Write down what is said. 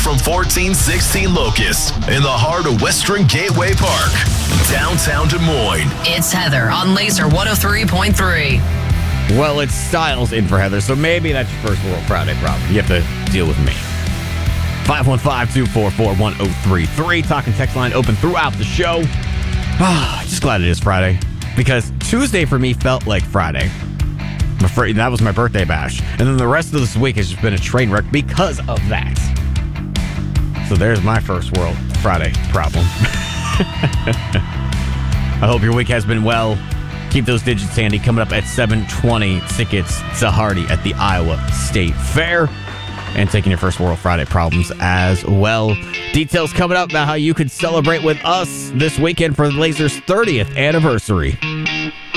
from 1416 Locust in the heart of Western Gateway Park, downtown Des Moines. It's Heather on Laser 103.3. Well, it's Styles in for Heather, so maybe that's your first World Friday problem. You have to deal with me. 515-244-1033. Talk and text line open throughout the show. Just glad it is Friday, because Tuesday for me felt like Friday. That was my birthday bash. And then the rest of this week has just been a train wreck because of that. So there's my first World Friday problem. I hope your week has been well. Keep those digits handy. Coming up at 7:20, tickets to Hardy at the Iowa State Fair. And taking your first World Friday problems as well. Details coming up about how you could celebrate with us this weekend for the Laser's 30th anniversary.